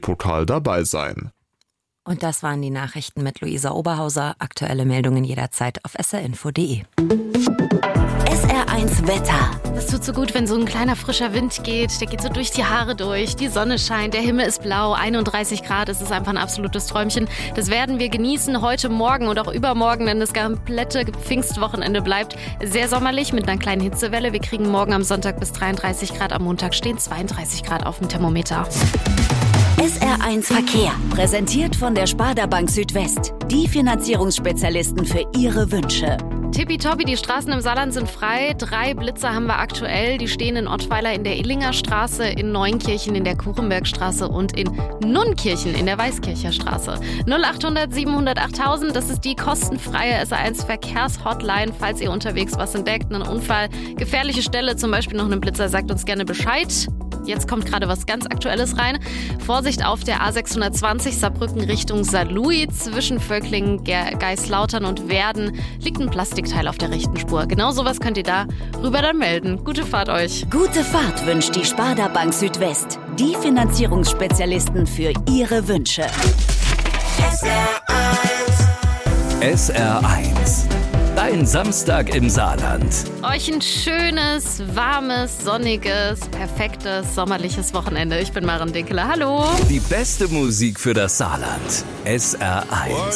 RP-Portal dabei sein. Und das waren die Nachrichten mit Luisa Oberhauser. Aktuelle Meldungen jederzeit auf srinfo.de. SR1 Wetter. Das tut so gut, wenn so ein kleiner frischer Wind geht. Der geht so durch die Haare durch. Die Sonne scheint, der Himmel ist blau, 31 Grad. Es ist einfach ein absolutes Träumchen. Das werden wir genießen heute Morgen und auch übermorgen, denn das komplette Pfingstwochenende bleibt sehr sommerlich mit einer kleinen Hitzewelle. Wir kriegen morgen am Sonntag bis 33 Grad. Am Montag stehen 32 Grad auf dem Thermometer. SR1 Verkehr. Präsentiert von der Sparda Bank Südwest. Die Finanzierungsspezialisten für Ihre Wünsche. Tippitoppi, die Straßen im Saarland sind frei. 3 Blitzer haben wir aktuell. Die stehen in Ottweiler in der Illinger Straße, in Neunkirchen in der Kuchenbergstraße und in Nunnkirchen in der Weißkircher Straße. 0800 700 8000, das ist die kostenfreie SR1 Verkehrshotline. Falls ihr unterwegs was entdeckt, einen Unfall, gefährliche Stelle, zum Beispiel noch einen Blitzer, sagt uns gerne Bescheid. Jetzt kommt gerade was ganz Aktuelles rein. Vorsicht auf der A620 Saarbrücken Richtung Saarlouis. Zwischen Völklingen, Geislautern und Werden liegt ein Plastikteil auf der rechten Spur. Genau sowas könnt ihr da rüber dann melden. Gute Fahrt euch. Gute Fahrt wünscht die Sparda Bank Südwest. Die Finanzierungsspezialisten für Ihre Wünsche. SR1. Dein Samstag im Saarland. Euch ein schönes, warmes, sonniges, perfektes, sommerliches Wochenende. Ich bin Maren Dinkeler. Hallo. Die beste Musik für das Saarland. SR1.